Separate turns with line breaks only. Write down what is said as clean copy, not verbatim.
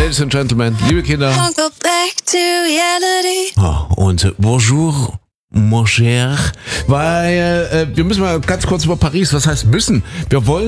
Ladies and Gentlemen, liebe Kinder. Und bonjour, mon cher. Weil wir müssen mal ganz kurz über Paris. Was heißt müssen? Wir wollen